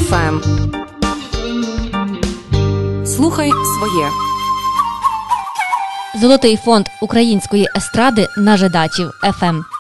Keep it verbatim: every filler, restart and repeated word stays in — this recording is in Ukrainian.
еф ем. Слухай своє. Золотий фонд української естради на Жидачів еф ем.